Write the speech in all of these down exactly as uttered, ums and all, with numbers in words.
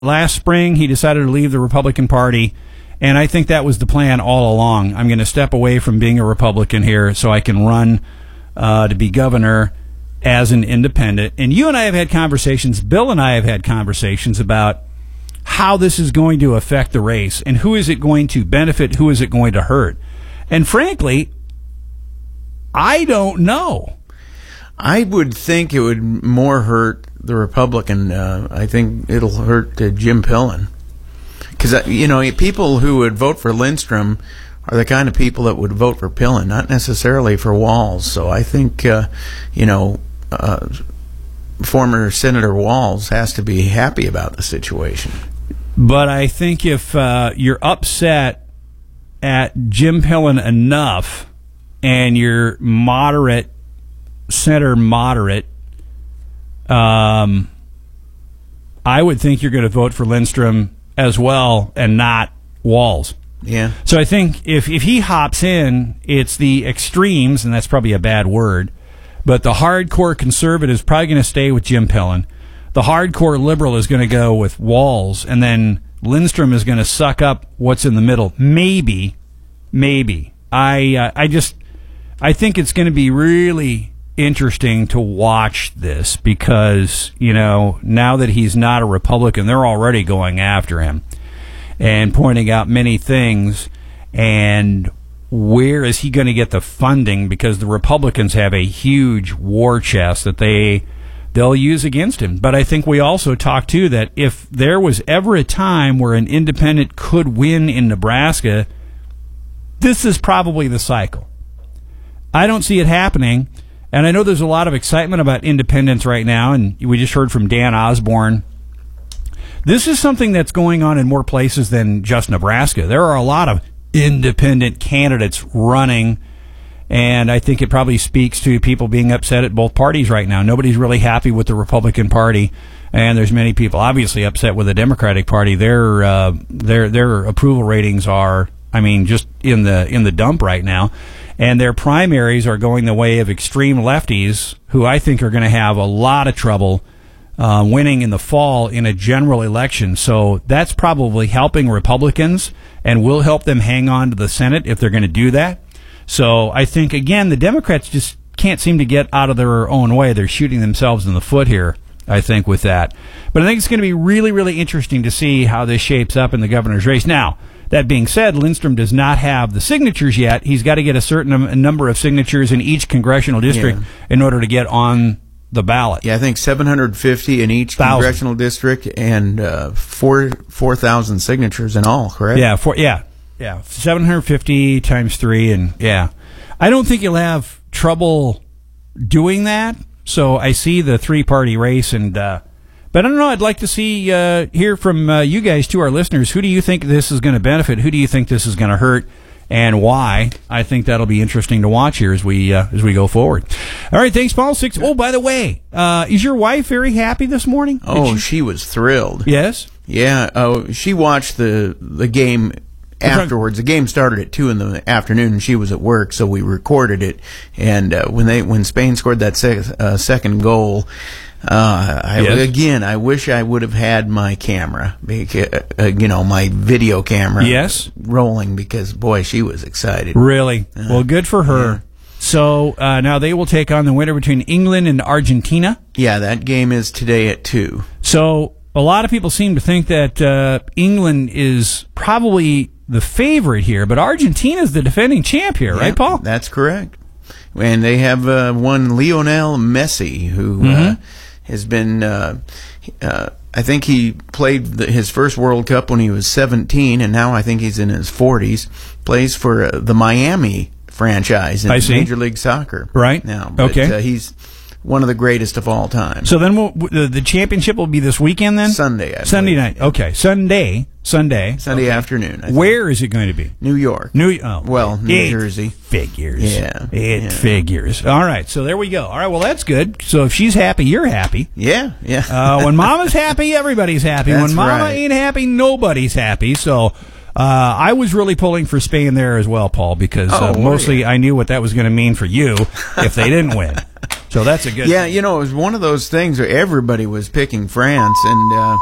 last spring, he decided to leave the Republican Party, and I think that was the plan all along. I'm going to step away from being a Republican here so I can run uh, to be governor as an independent. And you and I have had conversations, Bill and I have had conversations about how this is going to affect the race and who is it going to benefit, who is it going to hurt. And frankly, I don't know. I would think it would more hurt the Republican. Uh, I think it'll hurt uh, Jim Pillen. Because, uh, you know, people who would vote for Lindstrom are the kind of people that would vote for Pillen, not necessarily for Walz. So I think, uh, you know, uh, former Senator Walz has to be happy about the situation. But I think if uh, you're upset at Jim Pillen enough and you're moderate, center moderate, um, I would think you're going to vote for Lindstrom as well and not Walz. Yeah. So I think if, if he hops in, it's the extremes, and that's probably a bad word, but the hardcore conservative is probably going to stay with Jim Pillen. The hardcore liberal is going to go with Walz, and then Lindstrom is going to suck up what's in the middle. Maybe, maybe. I uh, I just I think it's going to be really interesting to watch this because, you know, now that he's not a Republican, they're already going after him and pointing out many things. And where is he going to get the funding? Because the Republicans have a huge war chest that they they'll use against him. But I think we also talked, too, that if there was ever a time where an independent could win in Nebraska, this is probably the cycle. I don't see it happening, and I know there's a lot of excitement about independents right now, and we just heard from Dan Osborne. This is something that's going on in more places than just Nebraska. There are a lot of independent candidates running, and I think it probably speaks to people being upset at both parties right now. Nobody's really happy with the Republican Party, and there's many people obviously upset with the Democratic Party. Their uh, their their approval ratings are, I mean, just in the in the dump right now, and their primaries are going the way of extreme lefties, who I think are going to have a lot of trouble uh, winning in the fall in a general election. So that's probably helping Republicans, and will help them hang on to the Senate if they're going to do that. So I think, again, the Democrats just can't seem to get out of their own way. They're shooting themselves in the foot here, I think, with that. But I think it's going to be really, really interesting to see how this shapes up in the governor's race. Now, that being said, Lindstrom does not have the signatures yet. He's got to get a certain um, number of signatures in each congressional district yeah. in order to get on the ballot. Yeah, I think seven hundred fifty in each Thousand. congressional district and uh, four four thousand signatures in all, correct? Yeah, four, yeah. Yeah, seven hundred fifty times three, and yeah. I don't think you'll have trouble doing that, so I see the three-party race, and uh, but I don't know, I'd like to see, uh, hear from uh, you guys, to our listeners. Who do you think this is going to benefit? Who do you think this is going to hurt, and why? I think that'll be interesting to watch here as we uh, as we go forward. All right, thanks, Paul. Six. Oh, by the way, uh, is your wife very happy this morning? Oh, she was thrilled. Yes? Yeah, uh, she watched the the game afterwards. The game started at two in the afternoon, and she was at work, so we recorded it. And uh, when they when Spain scored that sec, uh, second goal, uh, I, yes. again, I wish I would have had my camera, because, uh, you know, my video camera, yes, rolling, because boy, she was excited. Really? Uh, well, good for her. Yeah. So uh, now they will take on the winner between England and Argentina. Yeah, that game is today at two. So a lot of people seem to think that uh, England is probably the favorite here, but Argentina is the defending champ here, yeah, right, Paul? That's correct. And they have uh, one Lionel Messi, who Mm-hmm. uh, has been, uh, uh, I think he played the, his first World Cup when he was seventeen, and now I think he's in his forties, plays for uh, the Miami franchise in Major League Soccer. Right. Now, but, okay. Uh, he's one of the greatest of all time. So then we'll, the, the championship will be this weekend then? Sunday, I Sunday believe. night. Okay. Sunday. Sunday. Sunday okay. afternoon. I think. Where is it going to be? New York. New oh, Well, New it Jersey. Figures. Yeah. It yeah. figures. All right. So there we go. All right. Well, that's good. So if she's happy, you're happy. Yeah. Yeah. uh, when Mama's happy, everybody's happy. That's when Mama right. ain't happy, nobody's happy. So uh, I was really pulling for Spain there as well, Paul, because uh, oh, mostly yeah. I knew what that was going to mean for you if they didn't win. So that's a good Yeah, thing. you know, it was one of those things where everybody was picking France, and uh,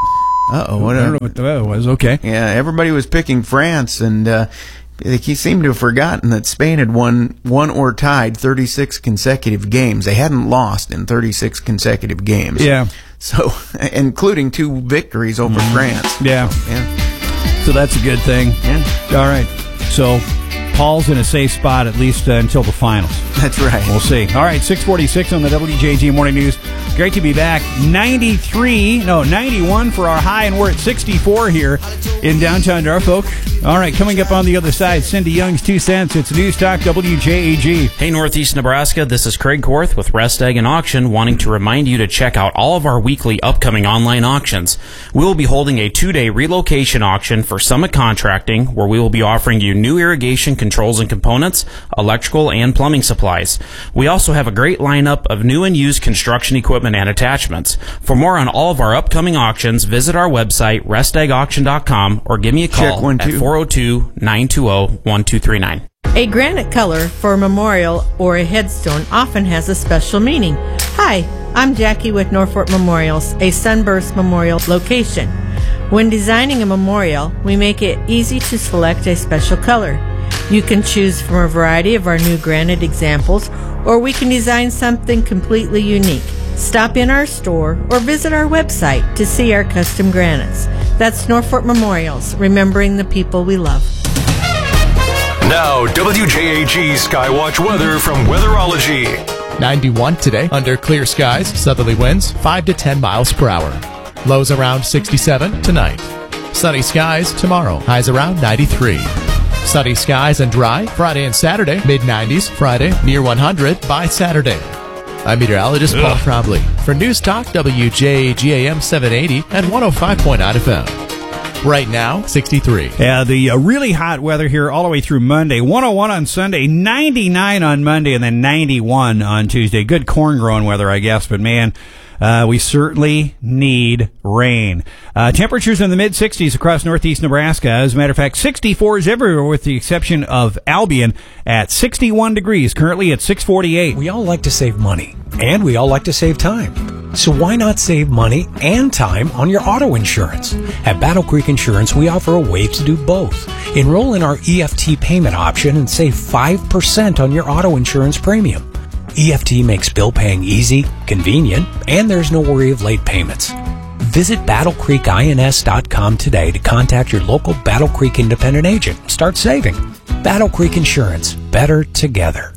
Uh-oh. What I a- don't know what that was. Okay. Yeah, everybody was picking France, and uh, they seemed to have forgotten that Spain had won, won or tied thirty-six consecutive games. They hadn't lost in thirty-six consecutive games. Yeah. So, including two victories over France. Yeah. Yeah. So that's a good thing. Yeah. All right. So Paul's in a safe spot at least uh, until the finals. That's right. We'll see. All right, six forty-six on the W J G Morning News. Great to be back. ninety-three, no, ninety-one for our high, and we're at sixty-four here in downtown Norfolk. All right, coming up on the other side, Cindy Young's Two Cents. It's News Talk W J A G. Hey, Northeast Nebraska, this is Craig Korth with Rest Egg and Auction, wanting to remind you to check out all of our weekly upcoming online auctions. We will be holding a two-day relocation auction for Summit Contracting, where we will be offering you new irrigation controls and components, electrical and plumbing supplies. We also have a great lineup of new and used construction equipment and attachments. For more on all of our upcoming auctions, visit our website, rest egg auction dot com, or give me a Check call one, at two. four oh two, nine two oh, one two three nine. A granite color for a memorial or a headstone often has a special meaning. Hi, I'm Jackie with Norfolk Memorials, a Sunburst Memorial location. When designing a memorial, we make it easy to select a special color. You can choose from a variety of our new granite examples, or we can design something completely unique. Stop in our store or visit our website to see our custom granites. That's Norfolk Memorials, remembering the people we love. Now, W J A G Skywatch weather from Weatherology. ninety-one today, under clear skies, southerly winds five to ten miles per hour. Lows around sixty-seven tonight. Sunny skies tomorrow, highs around ninety-three. Sunny skies and dry Friday and Saturday, mid nineties. Friday, near one hundred by Saturday. I'm meteorologist Paul Trombley for News Talk W J A G A M seven eighty and one oh five point nine F M. Right now, sixty-three. Yeah, the uh, really hot weather here all the way through Monday. one oh one on Sunday, ninety-nine on Monday, and then ninety-one on Tuesday. Good corn growing weather, I guess, but man, uh, we certainly need rain. Uh, temperatures in the mid sixties across northeast Nebraska. As a matter of fact, sixty-fours everywhere with the exception of Albion at sixty-one degrees, currently at six forty-eight. We all like to save money, and we all like to save time. So why not save money and time on your auto insurance? At Battle Creek Insurance, we offer a way to do both. Enroll in our E F T payment option and save five percent on your auto insurance premium. E F T makes bill paying easy, convenient, and there's no worry of late payments. Visit battle creek ins dot com today to contact your local Battle Creek independent agent and start saving. Battle Creek Insurance, better together.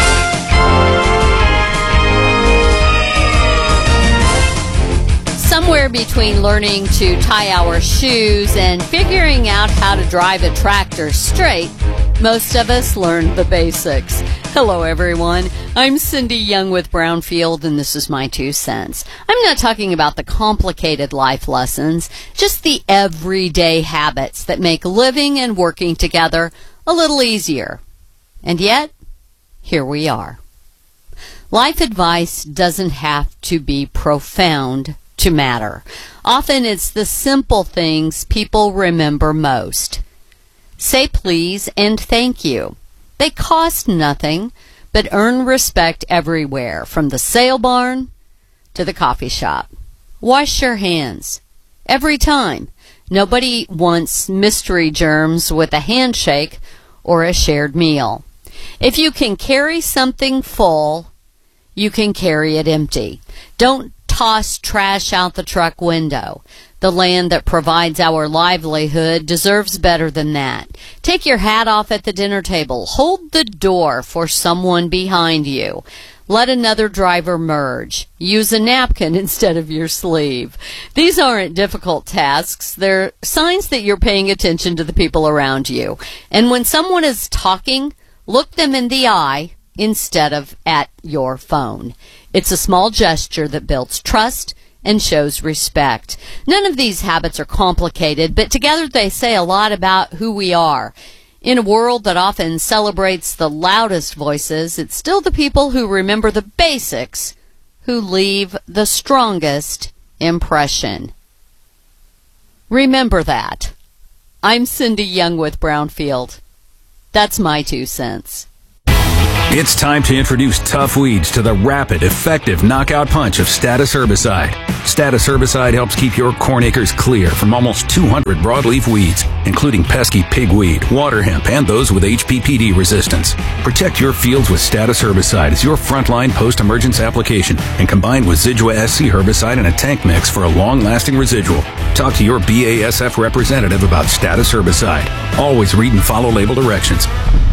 Somewhere between learning to tie our shoes and figuring out how to drive a tractor straight, most of us learned the basics. Hello, everyone. I'm Cindy Young with Brownfield, and this is my two cents. I'm not talking about the complicated life lessons, just the everyday habits that make living and working together a little easier. And yet, here we are. Life advice doesn't have to be profound to matter. Often it's the simple things people remember most. Say please and thank you. They cost nothing, but earn respect everywhere, from the sale barn to the coffee shop. Wash your hands. Every time. Nobody wants mystery germs with a handshake or a shared meal. If you can carry something full, you can carry it empty. Don't toss trash out the truck window. The land that provides our livelihood deserves better than that. Take your hat off at the dinner table. Hold the door for someone behind you. Let another driver merge. Use a napkin instead of your sleeve. These aren't difficult tasks. They're signs that you're paying attention to the people around you. And when someone is talking, look them in the eye instead of at your phone. It's a small gesture that builds trust and shows respect. None of these habits are complicated, but together they say a lot about who we are. In a world that often celebrates the loudest voices, it's still the people who remember the basics who leave the strongest impression. Remember that. I'm Cindy Young with Brownfield. That's my two cents. It's time to introduce tough weeds to the rapid, effective knockout punch of Status herbicide. Status herbicide helps keep your corn acres clear from almost two hundred broadleaf weeds, including pesky pigweed, water hemp, and those with H P P D resistance. Protect your fields with Status herbicide as your frontline post-emergence application, and combined with Zidua S C herbicide in a tank mix for a long-lasting residual. Talk to your B A S F representative about Status herbicide. Always read and follow label directions.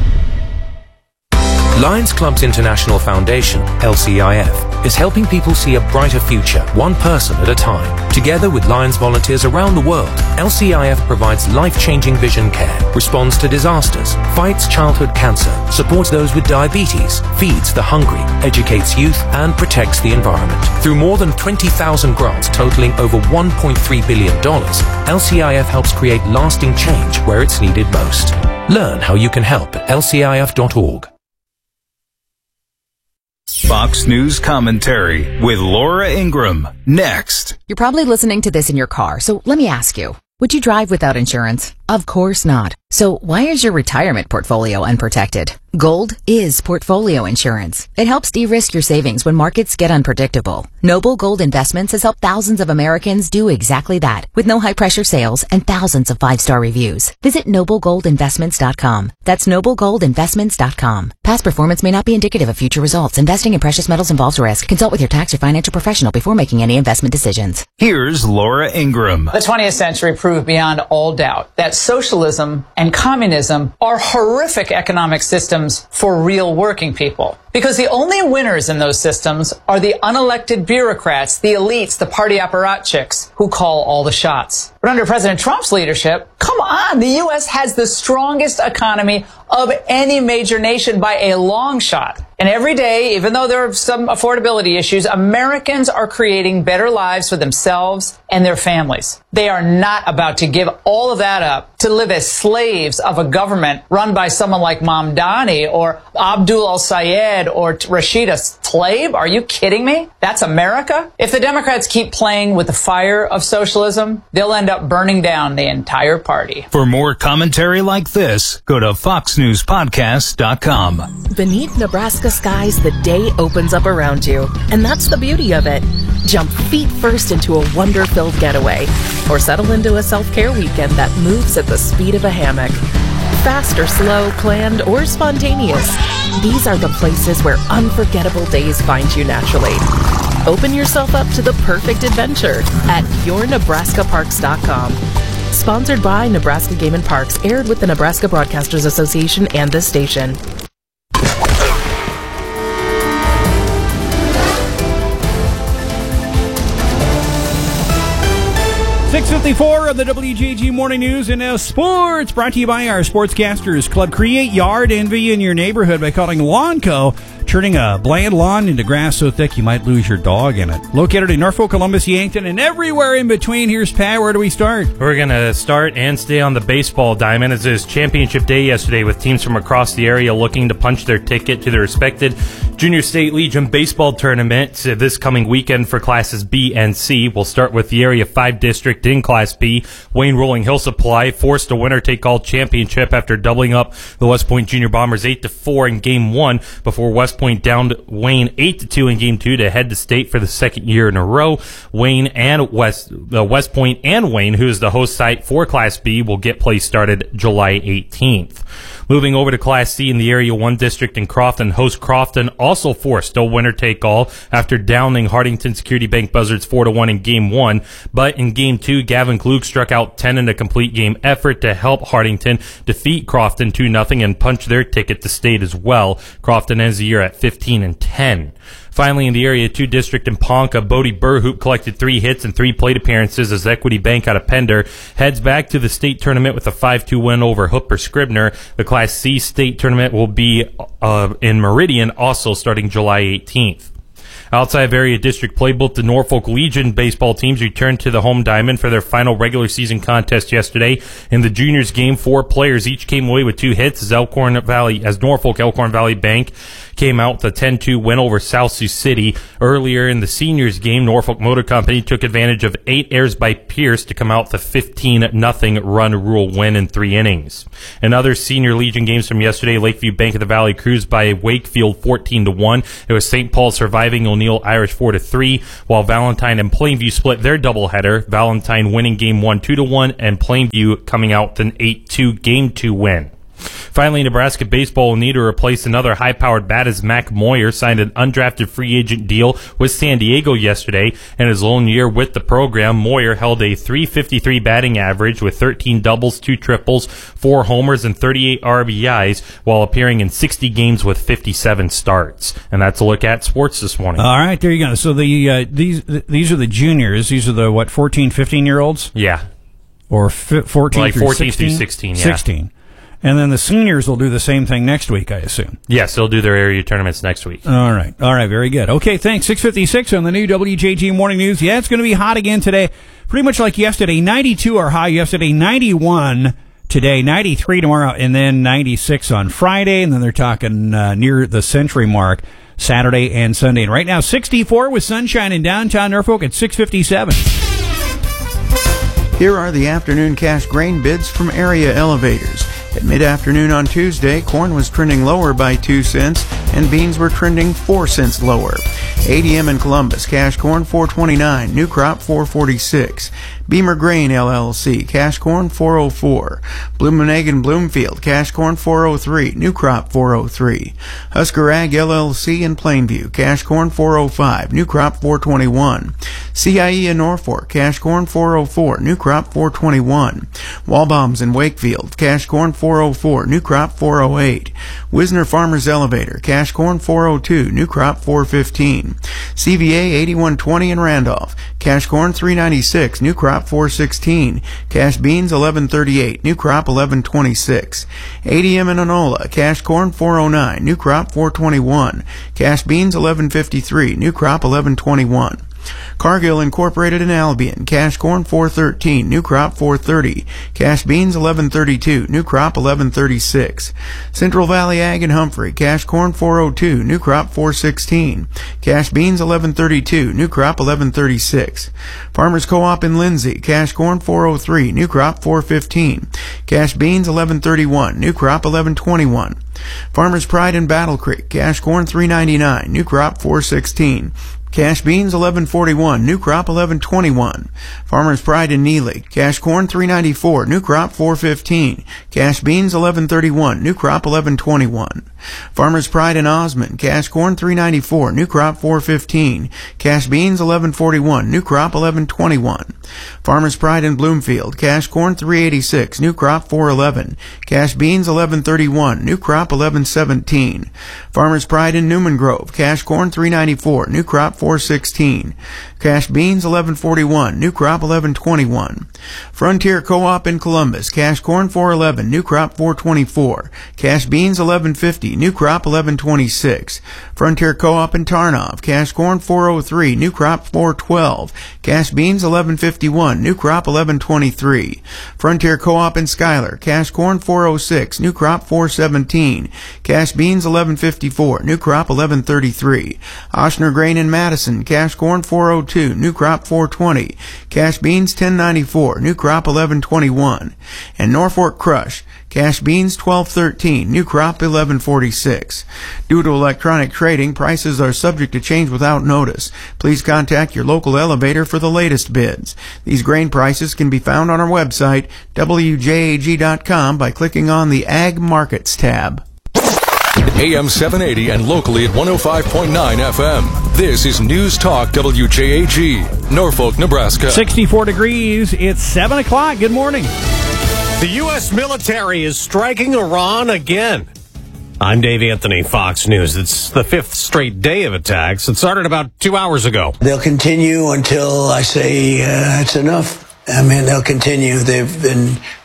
Lions Clubs International Foundation, L C I F, is helping people see a brighter future, one person at a time. Together with Lions volunteers around the world, L C I F provides life-changing vision care, responds to disasters, fights childhood cancer, supports those with diabetes, feeds the hungry, educates youth, and protects the environment. Through more than twenty thousand grants totaling over one point three billion dollars, L C I F helps create lasting change where it's needed most. Learn how you can help at L C I F dot org. Fox News Commentary with Laura Ingraham. Next. You're probably listening to this in your car, so let me ask you. Would you drive without insurance? Of course not. So why is your retirement portfolio unprotected? Gold is portfolio insurance. It helps de-risk your savings when markets get unpredictable. Noble Gold Investments has helped thousands of Americans do exactly that, with no high-pressure sales and thousands of five-star reviews. Visit noble gold investments dot com. That's noble gold investments dot com. Past performance may not be indicative of future results. Investing in precious metals involves risk. Consult with your tax or financial professional before making any investment decisions. Here's Laura Ingraham. The twentieth century proved beyond all doubt that socialism and communism are horrific economic systems for real working people. Because the only winners in those systems are the unelected bureaucrats, the elites, the party apparatchiks who call all the shots. But under President Trump's leadership, come on, the U S has the strongest economy of any major nation by a long shot. And every day, even though there are some affordability issues, Americans are creating better lives for themselves and their families. They are not about to give all of that up to live as slaves of a government run by someone like Mamdani or Abdul al-Sayed or Rashida Tlaib. Are you kidding me? That's America? If the Democrats keep playing with the fire of socialism, they'll end up burning down the entire party. For more commentary like this, go to fox news podcast dot com. Beneath Nebraska skies, the day opens up around you. And that's the beauty of it. Jump feet first into a wonder-filled getaway, or settle into a self-care weekend that moves at the speed of a hammock. Fast or slow, planned or spontaneous, these are the places where unforgettable days find you naturally. Open yourself up to the perfect adventure at your nebraska parks dot com. Sponsored by Nebraska Game and Parks, aired with the Nebraska Broadcasters Association and this station. six fifty-four of the W J G Morning News and now sports, brought to you by our Sportscasters Club. Create yard envy in your neighborhood by calling Lawnco, turning a bland lawn into grass so thick you might lose your dog in it. Located in Norfolk, Columbus, Yankton, and everywhere in between. Here's Pat. Where do we start? We're going to start and stay on the baseball diamond, as it is championship day yesterday with teams from across the area looking to punch their ticket to the respected Junior State Legion baseball tournament this coming weekend for classes B and C. We'll start with the Area five district in Class B. Wayne Rolling Hill Supply forced a winner-take-all championship after doubling up the West Point Junior Bombers eight to four in Game one before West Point downed Wayne eight to two in Game two to head to state for the second year in a row. Wayne and West, uh, West Point and Wayne, who is the host site for Class B, will get play started July eighteenth. Moving over to Class C in the Area one district in Crofton, host Crofton also forced a winner-take-all after downing Hardington Security Bank Buzzards four to one in Game one. But in Game two, Gavin Klug struck out ten in a complete game effort to help Hardington defeat Crofton two nothing and punch their ticket to state as well. Crofton ends the year at fifteen and ten. Finally, in the Area two district in Ponca, Bodie Burhoop collected three hits and three plate appearances as Equity Bank out of Pender heads back to the state tournament with a five two win over Hooper Scribner. The Class C state tournament will be uh, in Meridian, also starting July eighteenth. Outside of area district play, both the Norfolk Legion baseball teams returned to the home diamond for their final regular season contest yesterday. In the juniors game, four players each came away with two hits as Elkhorn Valley, as Norfolk Elkhorn Valley Bank came out with a ten two win over South Sioux City. Earlier in the seniors game, Norfolk Motor Company took advantage of eight errors by Pierce to come out with a fifteen nothing run rule win in three innings. In other senior Legion games from yesterday, Lakeview Bank of the Valley cruised by Wakefield fourteen to one. It was Saint Paul surviving O'Neill Irish four to three, while Valentine and Plainview split their doubleheader. Valentine winning game one two to one, and Plainview coming out with an eight two game two win. Finally, Nebraska baseball will need to replace another high-powered bat as Mac Moyer signed an undrafted free agent deal with San Diego yesterday. In his lone year with the program, Moyer held a three fifty-three batting average with thirteen doubles, two triples, four homers, and thirty-eight R B Is while appearing in sixty games with fifty-seven starts. And that's a look at sports this morning. All right, there you go. So the uh, these these are the juniors. These are the, what, fourteen, fifteen-year-olds? Yeah. Or fi- fourteen like through fourteen sixteen? through sixteen, yeah. sixteen. And then the seniors will do the same thing next week, I assume. Yes, they'll do their area tournaments next week. All right. All right. Very good. Okay, thanks. six fifty-six on the new W J G Morning News. Yeah, it's going to be hot again today. Pretty much like yesterday. ninety-two our high yesterday, ninety-one today, ninety-three tomorrow, and then ninety-six on Friday. And then they're talking uh, near the century mark Saturday and Sunday. And right now, sixty-four with sunshine in downtown Norfolk at six fifty-seven. Here are the afternoon cash grain bids from Area Elevators. At mid-afternoon on Tuesday, corn was trending lower by two cents, and beans were trending four cents lower. A D M in Columbus, cash corn four twenty-nine, new crop four forty-six. Beamer Grain L L C, cash corn four oh four. Blumenhagen Bloomfield, cash corn four oh three, new crop four oh three. Husker Ag L L C in Plainview, cash corn four oh five, new crop four twenty-one. C I E in Norfolk, cash corn four oh four, new crop four twenty-one. Walbaum's in Wakefield, cash corn four oh four, new crop four oh eight. Wisner Farmers Elevator, cash corn four oh two, new crop four fifteen. C V A eighty-one twenty in Randolph, cash corn three ninety-six, new crop four sixteen. Cash beans eleven thirty-eight, new crop eleven twenty-six. A D M in Enola, cash corn four oh nine, new crop four twenty-one. Cash beans eleven fifty-three, new crop eleven twenty-one. Cargill Incorporated in Albion, cash corn four thirteen, new crop four thirty. Cash beans eleven thirty-two, new crop eleven thirty-six. Central Valley Ag in Humphrey, cash corn four oh two, new crop four sixteen. Cash beans eleven thirty-two, new crop eleven thirty-six. Farmers Co-op in Lindsay, cash corn four oh three, new crop four fifteen. Cash beans eleven thirty-one, new crop eleven twenty-one. Farmers Pride in Battle Creek, cash corn three ninety-nine, new crop four sixteen. Cash beans eleven forty-one, new crop eleven twenty-one. Farmers Pride in Neely, cash corn three ninety-four, new crop four fifteen. Cash beans eleven thirty-one, new crop eleven twenty-one. Farmers Pride in Osmond, cash corn three ninety-four, new crop four fifteen. Cash beans eleven forty-one, new crop eleven twenty-one. Farmers Pride in Bloomfield, cash corn three eighty-six, new crop four eleven. Cash beans eleven thirty-one, new crop eleven seventeen. Farmers Pride in Newman Grove, cash corn three ninety-four, new crop four sixteen. Cash beans eleven forty-one, new crop eleven twenty-one. Frontier Co-op in Columbus, cash corn four eleven, new crop four twenty-four. Cash beans eleven fifty, new crop eleven twenty-six. Frontier Co-op in Tarnov, cash corn four oh three, new crop four twelve. Cash beans eleven fifty-one, new crop eleven twenty-three. Frontier Co-op in Schuyler, cash corn four oh six, new crop four seventeen. Cash beans eleven fifty-four, new crop eleven thirty-three. Oshner Grain in Madison, cash corn four oh two, new crop four twenty. Cash beans ten ninety-four, new crop eleven twenty-one. And Norfolk Crush, cash beans twelve thirteen, new crop eleven forty-six. Due to electronic trading, prices are subject to change without notice. Please contact your local elevator for the latest bids. These grain prices can be found on our website, W J A G dot com, by clicking on the Ag Markets tab. A M seven eighty and locally at one oh five point nine F M. This is News Talk W J A G, Norfolk, Nebraska. sixty-four degrees. It's seven o'clock. Good morning. The U S military is striking Iran again. I'm Dave Anthony, Fox News. It's the fifth straight day of attacks. It started about two hours ago. They'll continue until I say uh, it's enough. I mean, they'll continue. They've been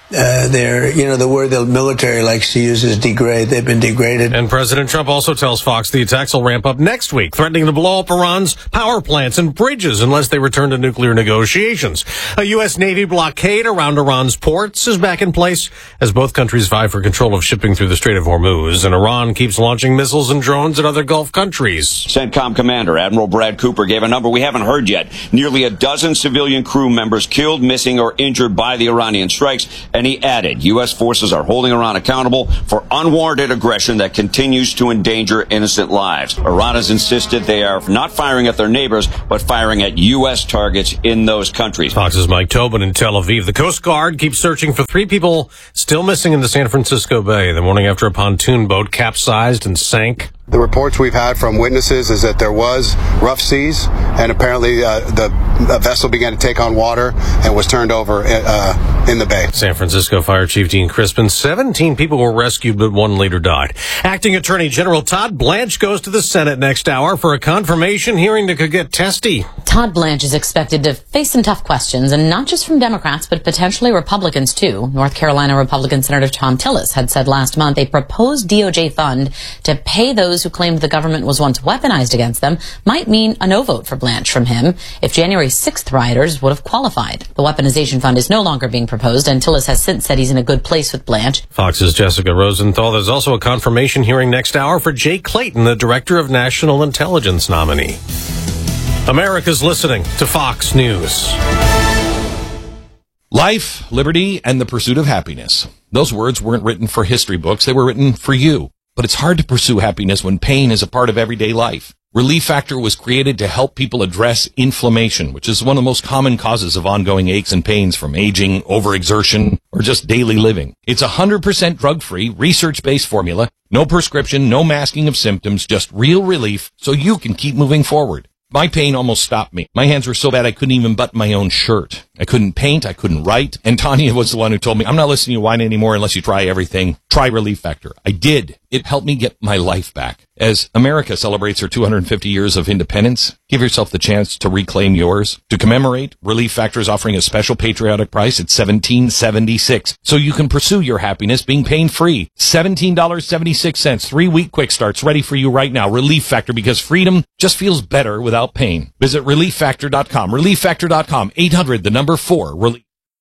Uh, they're, you know, the word the military likes to use is degrade. They've been degraded. And President Trump also tells Fox the attacks will ramp up next week, threatening to blow up Iran's power plants and bridges unless they return to nuclear negotiations. A U S. Navy blockade around Iran's ports is back in place as both countries vie for control of shipping through the Strait of Hormuz, and Iran keeps launching missiles and drones at other Gulf countries. CENTCOM Commander Admiral Brad Cooper gave a number we haven't heard yet. Nearly a dozen civilian crew members killed, missing, or injured by the Iranian strikes. And he added, U S forces are holding Iran accountable for unwarranted aggression that continues to endanger innocent lives. Iran has insisted they are not firing at their neighbors, but firing at U S targets in those countries. Fox's Mike Tobin in Tel Aviv. The Coast Guard keeps searching for three people still missing in the San Francisco Bay the morning after a pontoon boat capsized and sank. The reports we've had from witnesses is that there was rough seas, and apparently uh, the, the vessel began to take on water and was turned over uh, in the bay. San Francisco Fire Chief Dean Crispin, seventeen people were rescued, but one later died. Acting Attorney General Todd Blanche goes to the Senate next hour for a confirmation hearing that could get testy. Todd Blanche is expected to face some tough questions, and not just from Democrats, but potentially Republicans, too. North Carolina Republican Senator Tom Tillis had said last month a proposed D O J fund to pay those who claimed the government was once weaponized against them might mean a no vote for Blanche from him if January sixth rioters would have qualified. The weaponization fund is no longer being proposed, and Tillis has since said he's in a good place with Blanche. Fox's Jessica Rosenthal. There's also a confirmation hearing next hour for Jay Clayton, the Director of National Intelligence nominee. America's listening to Fox News. Life, liberty, and the pursuit of happiness. Those words weren't written for history books. They were written for you. But it's hard to pursue happiness when pain is a part of everyday life. Relief Factor was created to help people address inflammation, which is one of the most common causes of ongoing aches and pains from aging, overexertion, or just daily living. It's a one hundred percent drug-free, research-based formula. No prescription, no masking of symptoms, just real relief so you can keep moving forward. My pain almost stopped me. My hands were so bad I couldn't even button my own shirt. I couldn't paint, I couldn't write. And Tanya was the one who told me, I'm not listening to you whine anymore unless you try everything. Try Relief Factor. I did. It helped me get my life back. As America celebrates her two hundred fifty years of independence, give yourself the chance to reclaim yours. To commemorate, Relief Factor is offering a special patriotic price at seventeen seventy-six, so you can pursue your happiness being pain-free. seventeen seventy-six, three-week quick starts ready for you right now. Relief Factor, because freedom just feels better without pain. Visit relief factor dot com. relief factor dot com. eight hundred, the number four. Relief.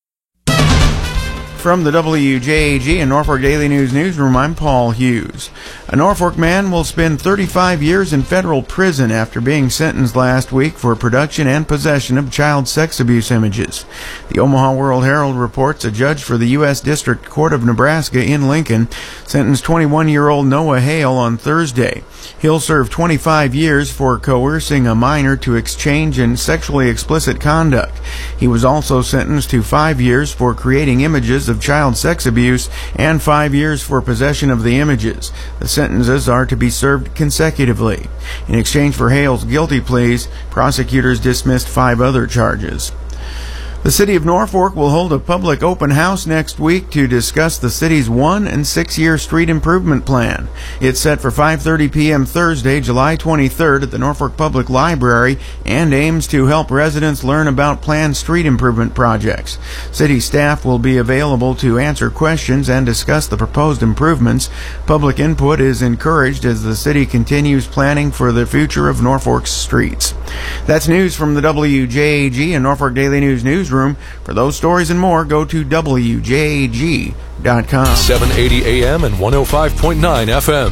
From the W J A G and Norfolk Daily News newsroom, I'm Paul Hughes. A Norfolk man will spend thirty-five years in federal prison after being sentenced last week for production and possession of child sex abuse images. The Omaha World Herald reports a judge for the U S District Court of Nebraska in Lincoln sentenced twenty-one-year-old Noah Hale on Thursday. He'll serve twenty-five years for coercing a minor to exchange in sexually explicit conduct. He was also sentenced to five years for creating images of child sex abuse and five years for possession of the images. The sentences are to be served consecutively. In exchange for Hale's guilty pleas, prosecutors dismissed five other charges. The City of Norfolk will hold a public open house next week to discuss the city's one- and six-year street improvement plan. It's set for five thirty p.m. Thursday, July twenty-third at the Norfolk Public Library and aims to help residents learn about planned street improvement projects. City staff will be available to answer questions and discuss the proposed improvements. Public input is encouraged as the city continues planning for the future of Norfolk's streets. That's news from the W J A G and Norfolk Daily News newsroom. For those stories and more, go to W J A G dot com. seven eighty A M and one oh five point nine F M.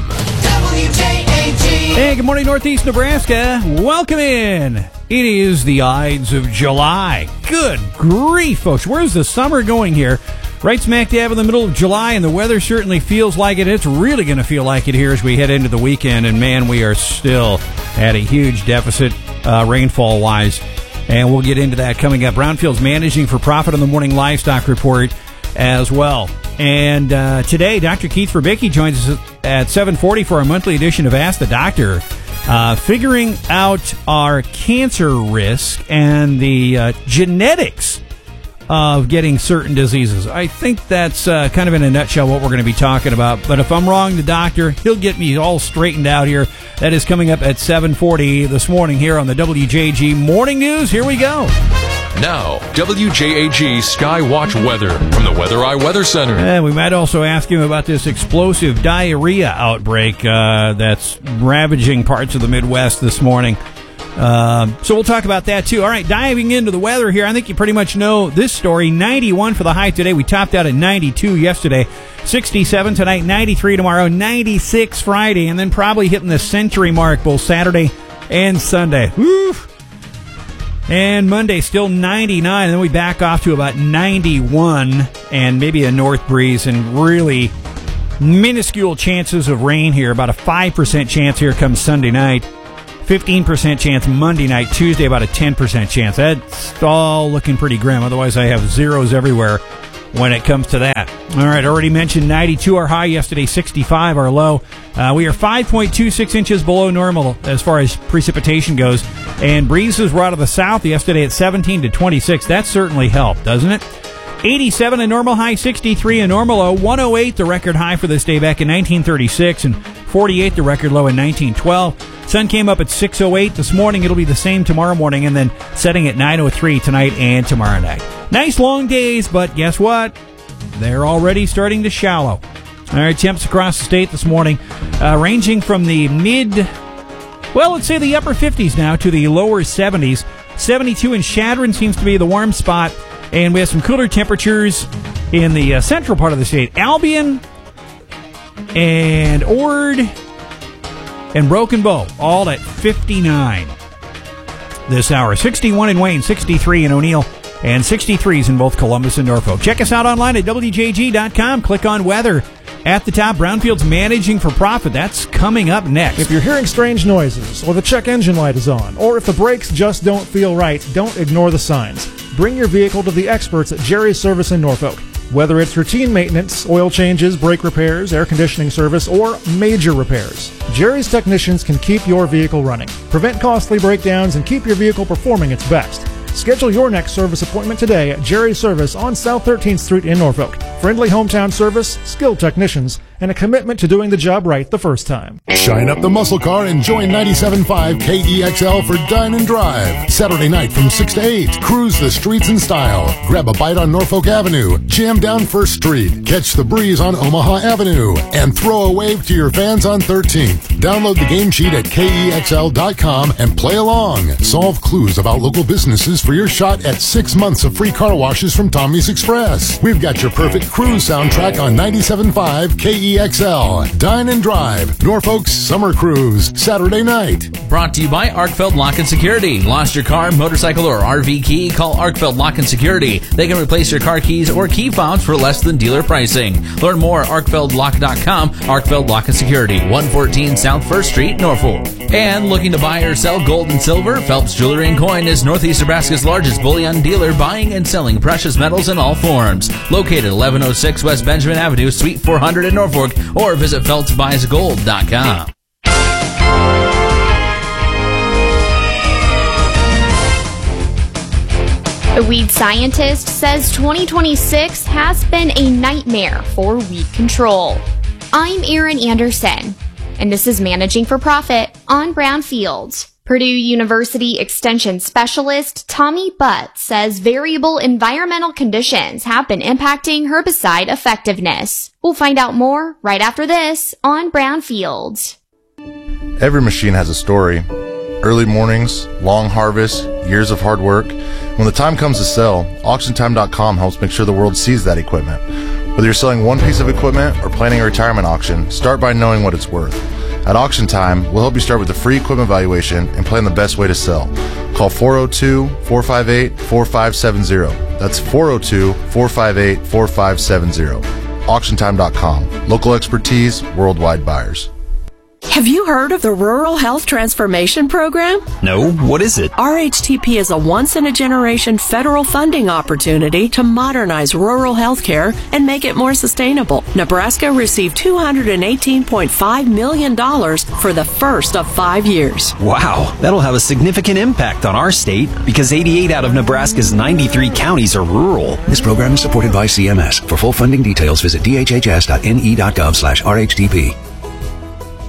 W J A G. Hey, good morning, Northeast Nebraska. Welcome in. It is the Ides of July. Good grief, folks. Where's the summer going here? Right smack dab in the middle of July, and the weather certainly feels like it. It's really going to feel like it here as we head into the weekend, and man, we are still at a huge deficit uh, rainfall-wise. And we'll get into that coming up. Brownfield's managing for profit on the morning livestock report as well. And uh, today, Doctor Keith Verbicki joins us at seven forty for our monthly edition of Ask the Doctor, uh, figuring out our cancer risk and the uh, genetics of getting certain diseases. I think that's uh, kind of in a nutshell what we're going to be talking about. But if I'm wrong, the doctor, he'll get me all straightened out here. That is coming up at seven forty this morning here on the W J G Morning News. Here we go. Now, W J A G Skywatch weather from the Weather Eye Weather Center. And we might also ask him about this explosive diarrhea outbreak uh, that's ravaging parts of the Midwest this morning. Uh, so we'll talk about that, too. All right, diving into the weather here, I think you pretty much know this story. ninety-one for the high today. We topped out at ninety-two yesterday. sixty-seven tonight, ninety-three tomorrow, ninety-six Friday, and then probably hitting the century mark both Saturday and Sunday. Woo! And Monday, still ninety-nine, and then we back off to about ninety-one, and maybe a north breeze, and really minuscule chances of rain here. About a five percent chance here comes Sunday night, fifteen percent chance Monday night, Tuesday about a ten percent chance. That's all looking pretty grim. Otherwise, I have zeros everywhere when it comes to that. All right, already mentioned ninety-two our high yesterday, sixty-five our low. Uh, we are five point two six inches below normal as far as precipitation goes, and breezes were out of the south yesterday at seventeen to twenty-six. That certainly helped, doesn't it? eighty-seven a normal high, sixty-three a normal low, one oh eight the record high for this day back in nineteen thirty-six, and forty-eight the record low in nineteen twelve. Sun came up at six oh eight this morning. It'll be the same tomorrow morning, and then setting at nine oh three tonight and tomorrow night. Nice long days, but guess what? They're already starting to shallow. All right, temps across the state this morning, uh, ranging from the mid, well, let's say the upper fifties now to the lower seventies. seventy-two in Chadron seems to be the warm spot, and we have some cooler temperatures in the uh, central part of the state. Albion and Ord and Broken Bow, all at fifty-nine this hour. sixty-one in Wayne, sixty-three in O'Neill, and sixty-threes in both Columbus and Norfolk. Check us out online at W J G dot com. Click on weather. At the top, Brownfield's Managing for Profit. That's coming up next. If you're hearing strange noises, or the check engine light is on, or if the brakes just don't feel right, don't ignore the signs. Bring your vehicle to the experts at Jerry's Service in Norfolk. Whether it's routine maintenance, oil changes, brake repairs, air conditioning service, or major repairs, Jerry's technicians can keep your vehicle running, prevent costly breakdowns, and keep your vehicle performing its best. Schedule your next service appointment today at Jerry's Service on South thirteenth Street in Norfolk. Friendly hometown service, skilled technicians, and a commitment to doing the job right the first time. Shine up the muscle car and join ninety-seven point five K E X L for Dine and Drive. Saturday night from six to eight. Cruise the streets in style. Grab a bite on Norfolk Avenue. Jam down First Street. Catch the breeze on Omaha Avenue. And throw a wave to your fans on thirteenth. Download the game sheet at K E X L dot com and play along. Solve clues about local businesses for your shot at six months of free car washes from Tommy's Express. We've got your perfect cruise soundtrack on ninety-seven point five K E X L. Dine and Drive. Norfolk's Summer Cruise. Saturday night. Brought to you by Arkfeld Lock and Security. Lost your car, motorcycle, or R V key? Call Arkfeld Lock and Security. They can replace your car keys or key fobs for less than dealer pricing. Learn more at arkfeld lock dot com. Arkfeld Lock and Security. one fourteen South First Street, Norfolk. And looking to buy or sell gold and silver? Phelps Jewelry and Coin is Northeast Nebraska's largest bullion dealer, buying and selling precious metals in all forms. Located eleven oh six West Benjamin Avenue, Suite four hundred in Norfolk, or visit phelps buys gold dot com. A weed scientist says twenty twenty-six has been a nightmare for weed control. I'm Erin Anderson, and this is Managing for Profit on Brownfield. Purdue University Extension Specialist Tommy Butt says variable environmental conditions have been impacting herbicide effectiveness. We'll find out more right after this on Brownfield. Every machine has a story. Early mornings, long harvests, years of hard work. When the time comes to sell, auction time dot com helps make sure the world sees that equipment. Whether you're selling one piece of equipment or planning a retirement auction, start by knowing what it's worth. At Auction Time, we'll help you start with a free equipment valuation and plan the best way to sell. Call four oh two, four five eight, four five seven zero. That's four oh two, four five eight, four five seven zero. auction time dot com. Local expertise, worldwide buyers. Have you heard of the Rural Health Transformation Program? No, what is it? R H T P is a once-in-a-generation federal funding opportunity to modernize rural health care and make it more sustainable. Nebraska received two hundred eighteen point five million dollars for the first of five years. Wow, that'll have a significant impact on our state because eighty-eight out of Nebraska's ninety-three counties are rural. This program is supported by C M S. For full funding details, visit d h h s dot n e dot gov slash R H T P.